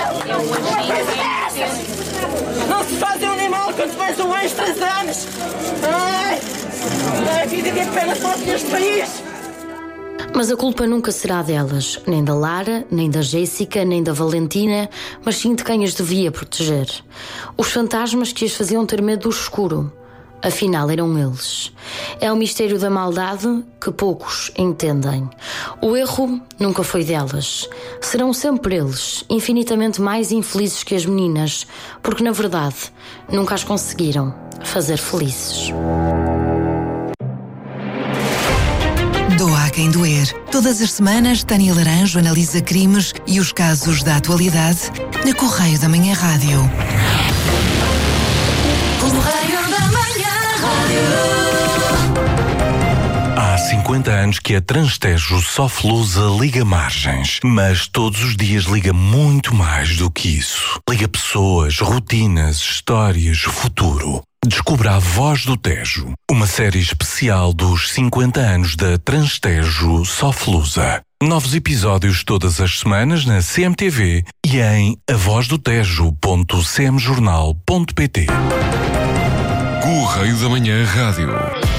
Não se faz um animal quando se faz um anjo de 3 anos! Ai! A vida é apenas só neste país! Mas a culpa nunca será delas, nem da Lara, nem da Jéssica, nem da Valentina, mas sim de quem as devia proteger. Os fantasmas que as faziam ter medo do escuro. Afinal, eram eles. É o mistério da maldade que poucos entendem. O erro nunca foi delas. Serão sempre eles, infinitamente mais infelizes que as meninas, porque, na verdade, nunca as conseguiram fazer felizes. Doa a quem doer. Todas as semanas, Tânia Laranjo analisa crimes e os casos da atualidade na Correio da Manhã Rádio. Correio da Manhã Rádio. Há 50 anos que a Transtejo Soflusa liga margens, mas todos os dias liga muito mais do que isso. Liga pessoas, rotinas, histórias, futuro. Descubra A Voz do Tejo, uma série especial dos 50 anos da Transtejo Soflusa. Novos episódios todas as semanas na CMTV e em avozdotejo.cmjornal.pt. Correio da Manhã Rádio.